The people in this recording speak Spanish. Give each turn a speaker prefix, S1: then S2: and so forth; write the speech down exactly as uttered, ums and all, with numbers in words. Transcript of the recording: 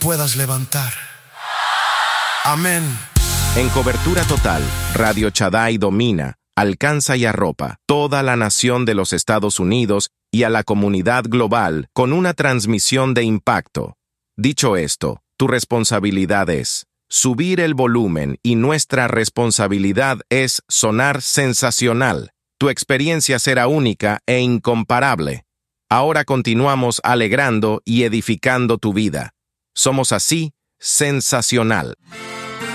S1: puedas levantar. Amén.
S2: En cobertura total, Radio Shaddai domina, alcanza y arropa toda la nación de los Estados Unidos y a la comunidad global con una transmisión de impacto. Dicho esto, tu responsabilidad es subir el volumen y nuestra responsabilidad es sonar sensacional. Tu experiencia será única e incomparable. Ahora continuamos alegrando y edificando tu vida. Somos así, sensacional.